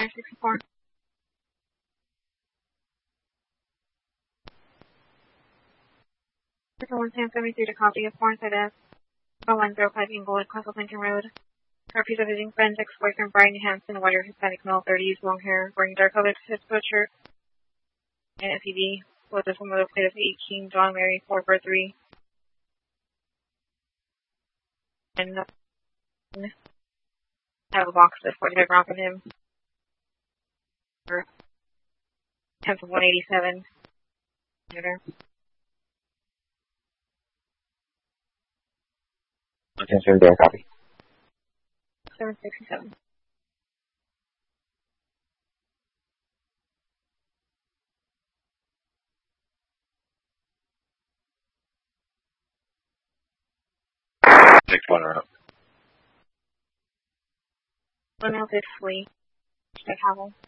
564. This is 1773 to copy of Florence F. 0105 Inglewood, Castle Lincoln Road. Repeat of visiting friends, ex-boyfriend Brian Hansen, white Hispanic male, 30s, long hair, wearing dark colored headset shirt, and SUV, with a similar plate of 18, John Mary 443. And have a box of 45 rounds on him. For 10th of 187. Senator. 1070, copy. 767. Six one route. One out did flee. Should I have him?